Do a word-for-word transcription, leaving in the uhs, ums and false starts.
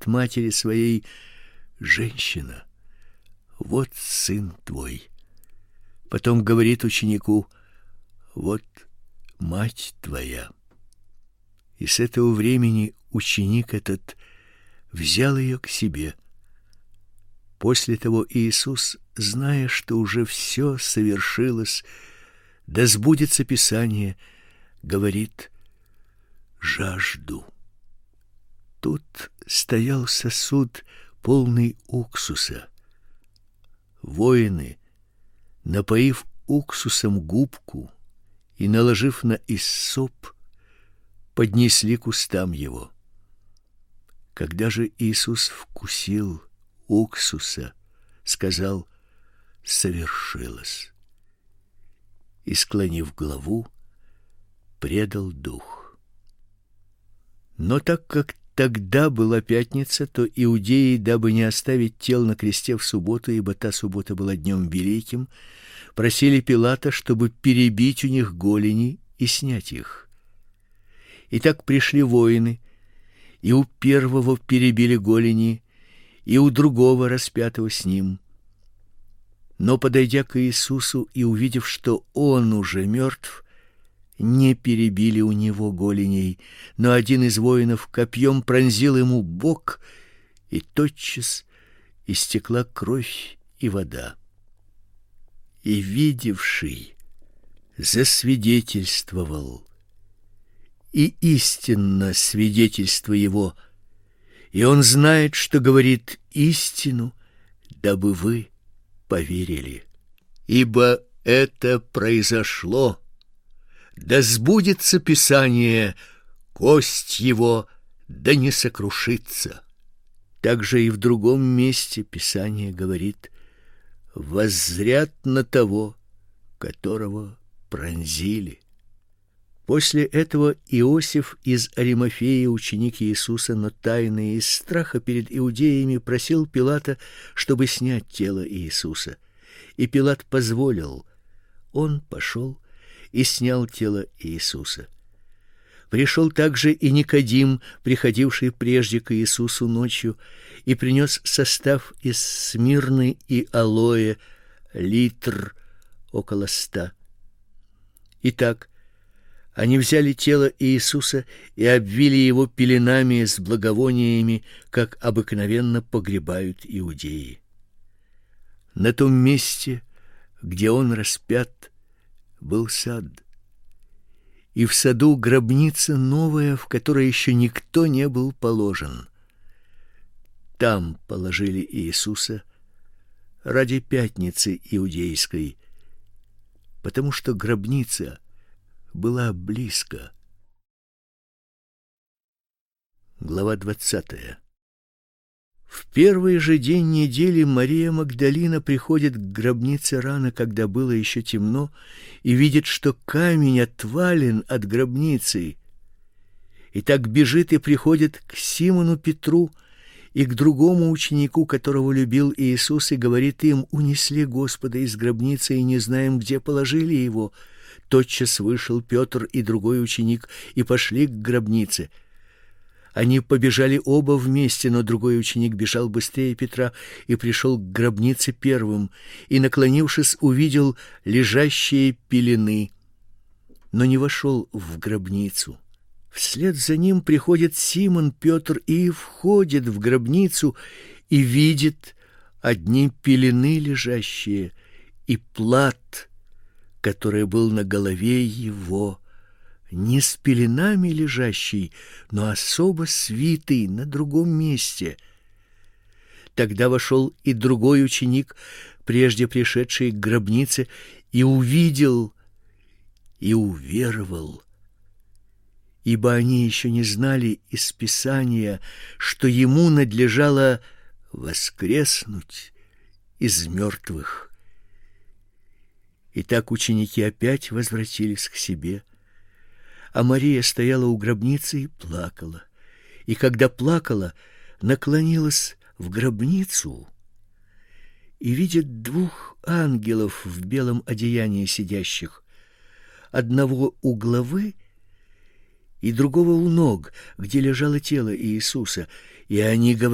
говорит матери своей: «Женщина, вот сын твой». Потом говорит ученику: «Вот мать твоя». И с этого времени ученик этот взял ее к себе. После того Иисус, зная, что уже все совершилось, да сбудется Писание, говорит: «Жажду». Тут стоял сосуд, полный уксуса. Воины, напоив уксусом губку и наложив на иссоп, поднесли к устам его. Когда же Иисус вкусил уксуса, сказал: «Совершилось», и, склонив голову, предал дух. Но так как тогда была пятница, то иудеи, дабы не оставить тел на кресте в субботу, ибо та суббота была днем великим, просили Пилата, чтобы перебить у них голени и снять их. И так пришли воины, и у первого перебили голени, и у другого распятого с ним. Но, подойдя к Иисусу и увидев, что он уже мертв, не перебили у него голеней, но один из воинов копьем пронзил ему бок, и тотчас истекла кровь и вода. И видевший засвидетельствовал, и истинно свидетельство его, и он знает, что говорит истину, дабы вы поверили. Ибо это произошло, да сбудется Писание: кость его да не сокрушится. Также и в другом месте Писание говорит: воззрят на того, которого пронзили. После этого Иосиф из Аримафеи, ученик Иисуса, но тайный из страха перед иудеями, просил Пилата, чтобы снять тело Иисуса. И Пилат позволил. Он пошел и снял тело Иисуса. Пришел также и Никодим, приходивший прежде к Иисусу ночью, и принес состав из смирны и алоэ, литр, около ста. Итак, они взяли тело Иисуса и обвили его пеленами с благовониями, как обыкновенно погребают иудеи. На том месте, где он распят, был сад. И в саду гробница новая, в которой еще никто не был положен. Там положили Иисуса ради пятницы иудейской, потому что гробница была близко. Глава двадцатая. В первый же день недели Мария Магдалина приходит к гробнице рано, когда было еще темно, и видит, что камень отвален от гробницы. И так бежит и приходит к Симону Петру и к другому ученику, которого любил Иисус, и говорит им: «Унесли Господа из гробницы, и не знаем, где положили его». Тотчас вышел Петр и другой ученик и пошли к гробнице. Они побежали оба вместе, но другой ученик бежал быстрее Петра и пришел к гробнице первым, и, наклонившись, увидел лежащие пелены, но не вошел в гробницу. Вслед за ним приходит Симон Петр и входит в гробницу и видит одни пелены лежащие и плат, который был на голове его, не с пеленами лежащий, но особо свитый на другом месте. Тогда вошел и другой ученик, прежде пришедший к гробнице, и увидел, и уверовал. Ибо они еще не знали из Писания, что ему надлежало воскреснуть из мертвых. Итак, ученики опять возвратились к себе, а Мария стояла у гробницы и плакала. И когда плакала, наклонилась в гробницу и видит двух ангелов в белом одеянии сидящих, одного у главы и другого у ног, где лежало тело Иисуса, и они говорят: